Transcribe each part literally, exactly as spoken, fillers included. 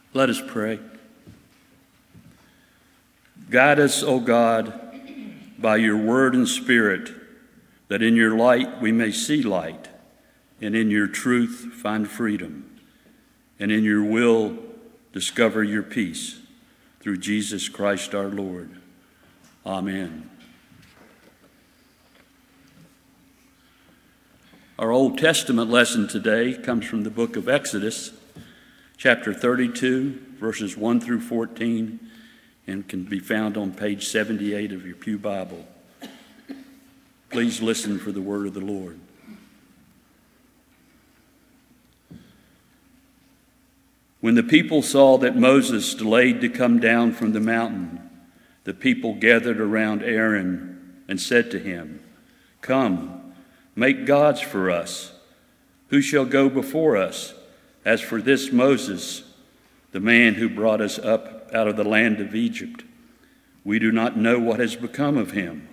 Let us pray. Guide us, O God, by your word and spirit, that in your light we may see light, and in your truth find freedom, and in your will discover your peace. Through Jesus Christ our Lord. Amen. Our Old Testament lesson today comes from the book of Exodus, chapter thirty-two, verses one through fourteen, and can be found on page seventy-eight of your Pew Bible. Please listen for the word of the Lord. When the people saw that Moses delayed to come down from the mountain, the people gathered around Aaron and said to him, "Come, make gods for us. Who shall go before us? As for this Moses, the man who brought us up out of the land of Egypt, we do not know what has become of him."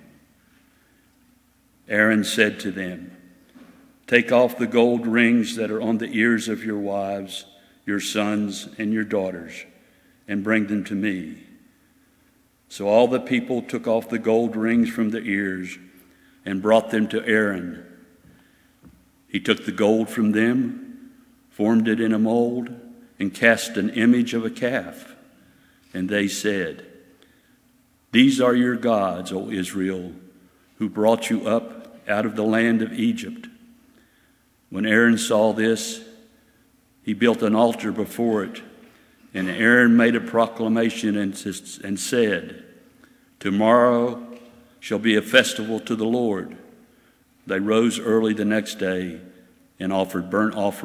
Aaron said to them, "Take off the gold rings that are on the ears of your wives, your sons, and your daughters, and bring them to me." So all the people took off the gold rings from their ears and brought them to Aaron. He took the gold from them, formed it in a mold, and cast an image of a calf. And they said, "These are your gods, O Israel, who brought you up out of the land of Egypt." When Aaron saw this, he built an altar before it, and Aaron made a proclamation and, and said, "Tomorrow shall be a festival to the Lord." They rose early the next day and offered burnt offerings